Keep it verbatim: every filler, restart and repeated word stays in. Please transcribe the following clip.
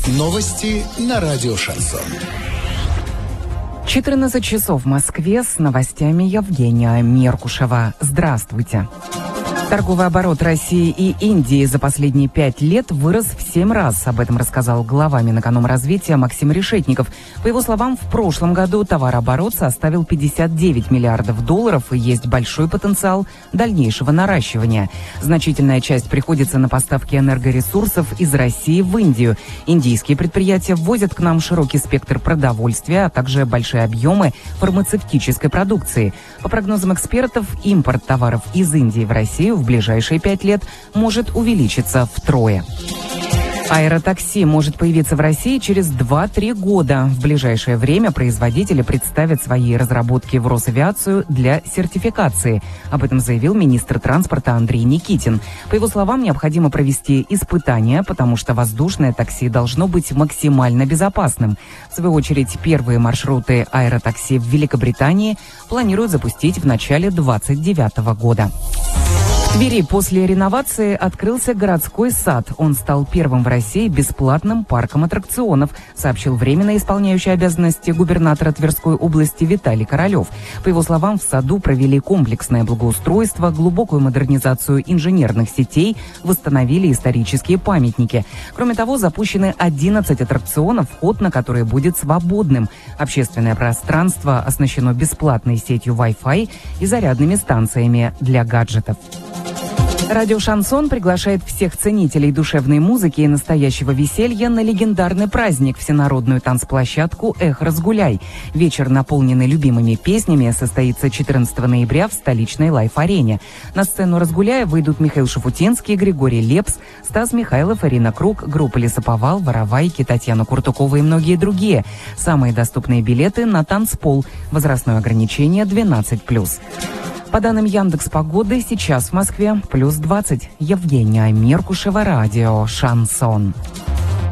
Новости на радио «Шансон». четырнадцать часов в Москве, с новостями Евгения Меркушева. Здравствуйте. Торговый оборот России и Индии за последние пять лет вырос в семь раз. Об этом рассказал глава Минэкономразвития Максим Решетников. По его словам, в прошлом году товарооборот составил пятьдесят девять миллиардов долларов и есть большой потенциал дальнейшего наращивания. Значительная часть приходится на поставки энергоресурсов из России в Индию. Индийские предприятия ввозят к нам широкий спектр продовольствия, а также большие объемы фармацевтической продукции. По прогнозам экспертов, импорт товаров из Индии в Россию в ближайшие пять лет может увеличиться втрое. Аэротакси может появиться в России через два-три года. В ближайшее время производители представят свои разработки в Росавиацию для сертификации. Об этом заявил министр транспорта Андрей Никитин. По его словам, необходимо провести испытания, потому что воздушное такси должно быть максимально безопасным. В свою очередь, первые маршруты аэротакси в Великобритании планируют запустить в начале две тысячи двадцать девятого года. В Твери после реновации открылся городской сад. Он стал первым в России бесплатным парком аттракционов, сообщил временно исполняющий обязанности губернатора Тверской области Виталий Королев. По его словам, в саду провели комплексное благоустройство, глубокую модернизацию инженерных сетей, восстановили исторические памятники. Кроме того, запущены одиннадцать аттракционов, вход на которые будет свободным. Общественное пространство оснащено бесплатной сетью Wi-Fi и зарядными станциями для гаджетов. Радио «Шансон» приглашает всех ценителей душевной музыки и настоящего веселья на легендарный праздник, всенародную танцплощадку «Эх, разгуляй». Вечер, наполненный любимыми песнями, состоится четырнадцатого ноября в столичной Лайф-арене. На сцену «Разгуляя» выйдут Михаил Шафутинский, Григорий Лепс, Стас Михайлов, Ирина Круг, группа «Лесоповал», «Воровайки», Татьяна Куртукова и многие другие. Самые доступные билеты на танцпол. Возрастное ограничение двенадцать плюс. По данным Яндекс.Погоды, сейчас в Москве плюс двадцать. Евгения Меркушева, радио «Шансон».